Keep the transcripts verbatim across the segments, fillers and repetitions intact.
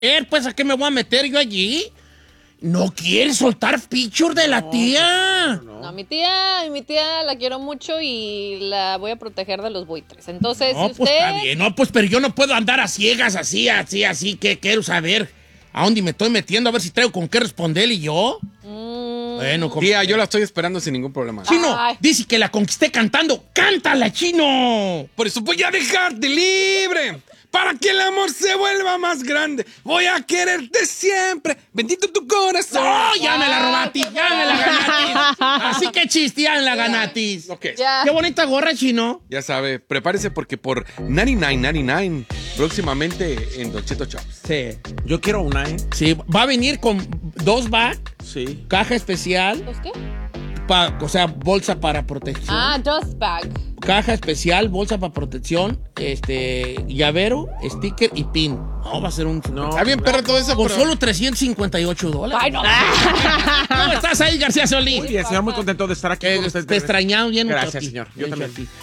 pues, ¿a qué me voy a meter yo allí? No quiere soltar picture de la no, tía. No, no, no. No, mi tía, mi tía la quiero mucho y la voy a proteger de los buitres. Entonces, No, si pues usted... está bien. No, pues, pero yo no puedo andar a ciegas así, así, así, que quiero saber a dónde me estoy metiendo, a ver si traigo con qué responderle yo. Mm. Bueno, como... Tía, yo la estoy esperando sin ningún problema. Chino, Ay. dice que la conquisté cantando. ¡Cántala, Chino! Por eso voy a dejarte libre. Para que el amor se vuelva más grande. Voy a quererte siempre. Bendito tu corazón. ¡Oh, ya me la robatis! ¡Ya me la ganatis! Así que chiste, ya me la ganatis. Ok. Ya. ¡Qué bonita gorra, Chino! Ya sabe, prepárese porque por noventa y nueve noventa y nueve próximamente en Don Cheto Chops. Sí. Yo quiero una, ¿eh? Sí, va a venir con dos bags, Sí. caja especial, ¿Los qué? pa- o sea, bolsa para protección. Ah, dust bag. Caja especial, bolsa para protección, este, llavero, sticker y pin. No, va a ser un... No. Está bien, perro, todo eso. Por pero- solo trescientos cincuenta y ocho dólares. Ay, no. ¿Cómo estás ahí, García Solís? Muy bien, señor, muy contento de estar aquí Eh, con usted. te extrañamos bien. Gracias, Toti. señor. Yo Bien, también. Toti.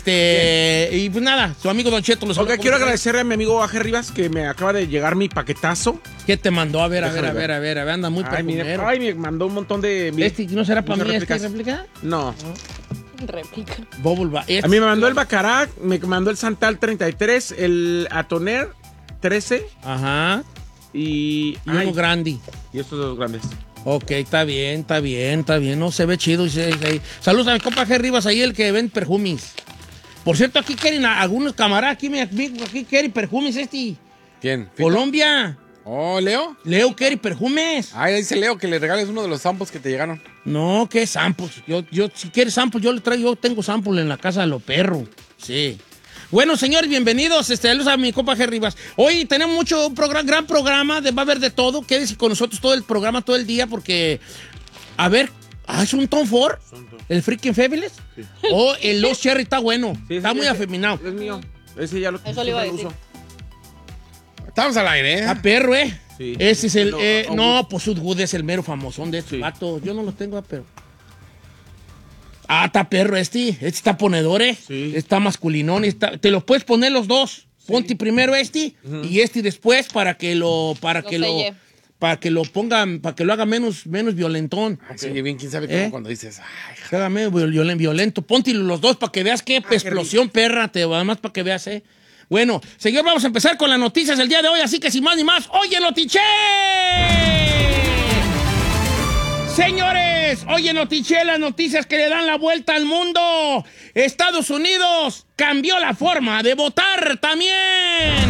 Este, y pues nada, su amigo Don Cheto. Los Oiga, quiero agradecerle a mi amigo Aje Rivas que me acaba de llegar mi paquetazo. ¿Qué te mandó? A ver, a ver, Déjame a ver, ver. a ver, a ver, anda muy Ay, mire, perfumero. ay, me mandó un montón de... mire, ¿Este no será para muchas mí, esta réplicas. réplica? No. Réplica. Bubble Ba- este- A mí me mandó el Baccarat, me mandó el Santal treinta y tres, el Atoner trece Ajá. y... Y uno ay, grande. y estos dos grandes. Ok, está bien, está bien, está bien. No, se ve chido. y se- se- Saludos a mi compa G. Rivas, ahí el que ven perfumes. Por cierto, aquí quieren a- algunos camaradas, aquí, me, aquí quieren perfumes este. ¿Quién? ¿Fito? Colombia. Oh, ¿Leo? Leo quiere perfumes. Ay, dice Leo que le regales uno de los samples que te llegaron. No, ¿qué samples? Yo, yo, si quieres samples, yo le traigo, yo tengo samples en la casa de los perros. Sí. Bueno, señores, bienvenidos. Este, saludos a mi compa G. Rivas. Hoy tenemos mucho programa, gran programa, de, va a haber de todo. Quédese con nosotros todo el programa, todo el día, porque, a ver, ah, ¿es un Tom Ford? ¿El Freaking Fabulous? Sí. O el Los Cherry está bueno, Sí, está sí, muy ese- afeminado. Es mío. Ese ya lo Eso le iba a siempre lo decir. uso. Estamos al aire, ¿eh? Está perro, ¿eh? Sí. Ese es el, No, eh, no, no, pues Sudwood es el mero famosón de estos Sí. vatos. Yo no los tengo, pero... Ah, está perro este. Este está ponedor, ¿eh? Sí. Está masculinón. Está... Te los puedes poner los dos. Ponte primero este y este después para que lo... Para Lo que lo... selle. Para que lo pongan... Para que lo haga menos, menos violentón. Sí, bien, quién sabe cómo ¿Eh? cuando dices, ay, Que haga menos viol- violento. Ponte los dos para que veas qué qué explosión, perra. Te va más para que veas, ¿eh? Bueno, señor, vamos a empezar con las noticias del día de hoy, así que sin más ni más, ¡oye, Notiche! Señores, oye, Notiche, las noticias que le dan la vuelta al mundo. Estados Unidos cambió la forma de votar también.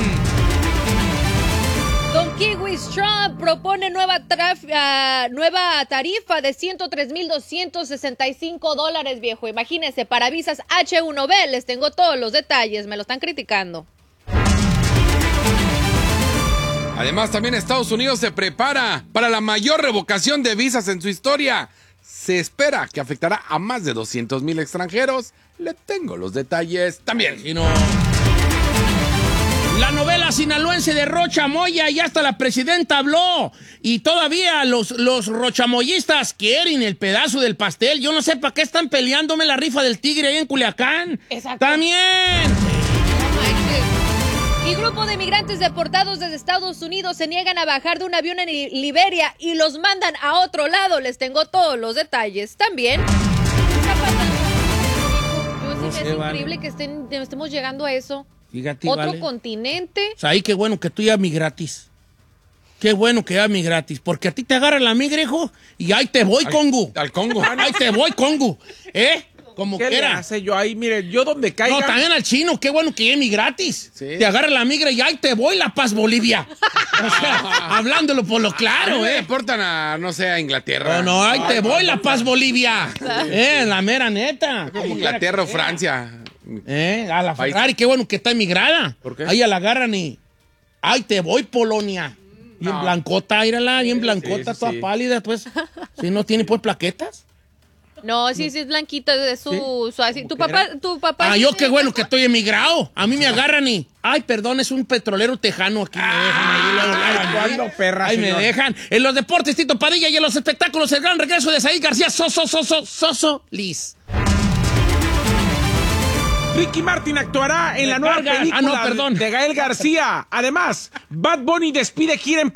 Don Kiwis Trump propone nueva, traf- ah, nueva tarifa de ciento tres mil doscientos sesenta y cinco dólares, viejo. Imagínense, para visas H uno B, les tengo todos los detalles, me lo están criticando. Además, también Estados Unidos se prepara para la mayor revocación de visas en su historia. Se espera que afectará a más de doscientos mil extranjeros. Le tengo los detalles también. Y no... La novela sinaloense de Rocha Moya, y hasta la presidenta habló. Y todavía los, los rochamoyistas quieren el pedazo del pastel. Yo no sé para qué están peleándome la rifa del tigre ahí en Culiacán. Exacto. También. No manches. Y grupo de migrantes deportados desde Estados Unidos se niegan a bajar de un avión en Li- Liberia y los mandan a otro lado. Les tengo todos los detalles también. ¿Qué está pasando? Yo sí No me sé, hace vale. increíble que estén, estemos llegando a eso. Fíjate, Otro vale. continente. O sea, ahí qué bueno que tú ya mi gratis. Qué bueno que ya mi gratis. Porque a ti te agarra la migra, hijo, y ahí te voy, Congo. Al Congo. Ahí te voy, Congo. ¿Eh? Como ¿Qué le quiera. hace yo ahí? Mire, yo donde caiga... No, también al chino, qué bueno que ya mi gratis. Sí. Te agarra la migra y ahí te voy, La Paz, Bolivia. O sea, hablándolo por lo A mí claro, me ¿eh? deportan a, no sé, a Inglaterra. No, no, ahí te voy, La Paz, Bolivia. Eh, la mera neta. Como Inglaterra o Francia. Eh, a la País. Ferrari, qué bueno que está emigrada. ¿Por qué? Ahí la agarran y... Ahí te voy, Polonia. Bien No. blancota, írala, bien blancota, sí, toda sí. pálida, pues. Si no tiene, pues, plaquetas. No, sí, sí es blanquita, es su, su así. Tu papá, tu papá. Ah, yo sí qué te- bueno que estoy emigrado. A mí me agarran y... Ay, perdón, es un petrolero tejano aquí. Me dejan ahí, luego, luego, ahí. ¿cuándo, perra, Ahí me señor? dejan. En los deportes, Tito Padilla, y en los espectáculos, el gran regreso de Said García, Soso, Soso, Soso, Liz. Ricky Martin actuará en Me la nueva cargas. película Ah, no, perdón. de Gael García. Además, Bad Bunny despide gira en